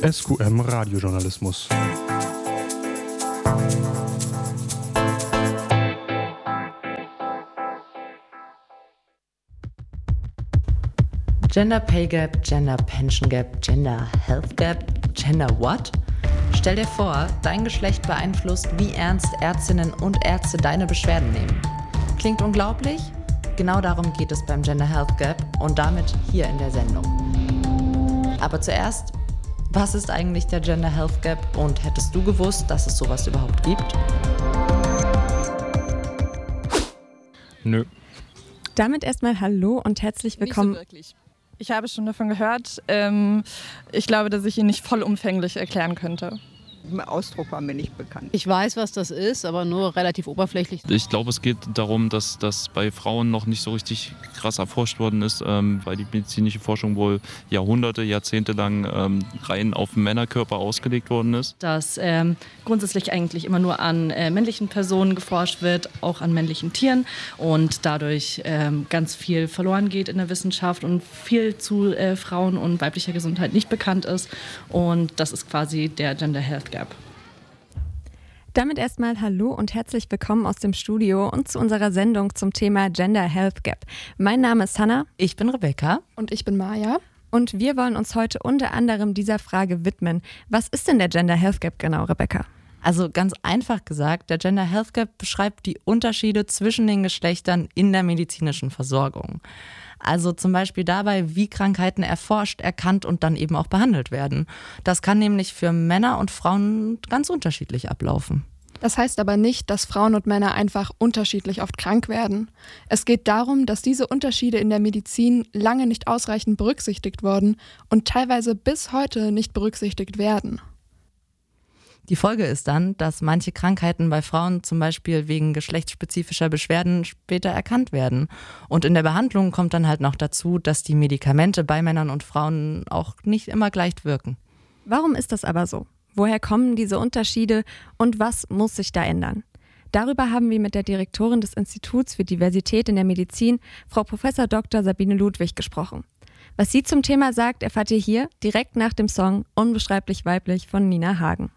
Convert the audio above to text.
SQM Radiojournalismus. Gender Pay Gap, Gender Pension Gap, Gender Health Gap, Gender what? Stell dir vor, dein Geschlecht beeinflusst, wie ernst Ärztinnen und Ärzte deine Beschwerden nehmen. Klingt unglaublich? Genau darum geht es beim Gender Health Gap und damit hier in der Sendung. Aber zuerst, was ist eigentlich der Gender Health Gap und hättest du gewusst, dass es sowas überhaupt gibt? Nö. Damit erstmal hallo und herzlich willkommen. Nicht so wirklich. Ich habe schon davon gehört. Ich glaube, dass ich ihn nicht vollumfänglich erklären könnte. Der Ausdruck war mir nicht bekannt. Ich weiß, was das ist, aber nur relativ oberflächlich. Ich glaube, es geht darum, dass das bei Frauen noch nicht so richtig krass erforscht worden ist, weil die medizinische Forschung wohl Jahrhunderte, Jahrzehnte lang rein auf den Männerkörper ausgelegt worden ist. Dass grundsätzlich eigentlich immer nur an männlichen Personen geforscht wird, auch an männlichen Tieren und dadurch ganz viel verloren geht in der Wissenschaft und viel zu Frauen- und weiblicher Gesundheit nicht bekannt ist. Und das ist quasi der Gender Health Gap. Damit erstmal hallo und herzlich willkommen aus dem Studio und zu unserer Sendung zum Thema Gender Health Gap. Mein Name ist Hannah. Ich bin Rebecca. Und ich bin Maja. Und wir wollen uns heute unter anderem dieser Frage widmen. Was ist denn der Gender Health Gap genau, Rebecca? Also ganz einfach gesagt, der Gender Health Gap beschreibt die Unterschiede zwischen den Geschlechtern in der medizinischen Versorgung. Also zum Beispiel dabei, wie Krankheiten erforscht, erkannt und dann eben auch behandelt werden. Das kann nämlich für Männer und Frauen ganz unterschiedlich ablaufen. Das heißt aber nicht, dass Frauen und Männer einfach unterschiedlich oft krank werden. Es geht darum, dass diese Unterschiede in der Medizin lange nicht ausreichend berücksichtigt wurden und teilweise bis heute nicht berücksichtigt werden. Die Folge ist dann, dass manche Krankheiten bei Frauen zum Beispiel wegen geschlechtsspezifischer Beschwerden später erkannt werden. Und in der Behandlung kommt dann halt noch dazu, dass die Medikamente bei Männern und Frauen auch nicht immer gleich wirken. Warum ist das aber so? Woher kommen diese Unterschiede und was muss sich da ändern? Darüber haben wir mit der Direktorin des Instituts für Diversität in der Medizin, Frau Prof. Dr. Sabine Ludwig, gesprochen. Was sie zum Thema sagt, erfahrt ihr hier direkt nach dem Song Unbeschreiblich weiblich von Nina Hagen.